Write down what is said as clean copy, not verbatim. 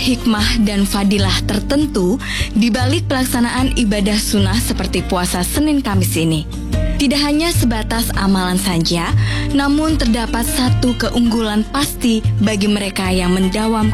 hikmah dan fadilah tertentu di balik pelaksanaan ibadah sunnah seperti puasa Senin Kamis ini. Tidak hanya sebatas amalan saja, namun terdapat satu keunggulan pasti bagi mereka yang mendawamkan